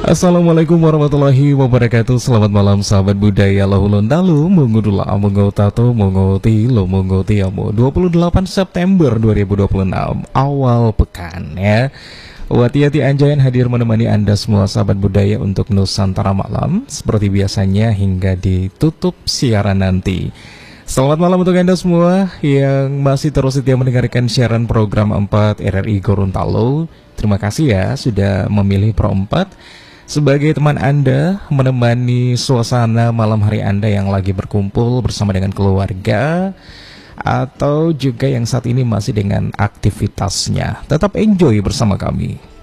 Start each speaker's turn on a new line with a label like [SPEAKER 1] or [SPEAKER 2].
[SPEAKER 1] Assalamualaikum warahmatullahi wabarakatuh. Selamat malam sahabat budaya Lahulun Dalu Mengudula Amungo Tato Mengoti Lo Mengoti Amo 28 September 2026 Awal pekan ya. Wati-hati Anjayan hadir menemani Anda semua sahabat budaya untuk Nusantara Malam Seperti biasanya hingga ditutup siaran nanti. Selamat malam untuk Anda semua yang masih terus setia mendengarkan siaran program 4 RRI Gorontalo. Terima kasih ya sudah memilih Pro 4 sebagai teman Anda, menemani suasana malam hari Anda yang lagi berkumpul bersama dengan keluarga, atau juga yang saat ini masih dengan aktivitasnya. Tetap enjoy bersama kami.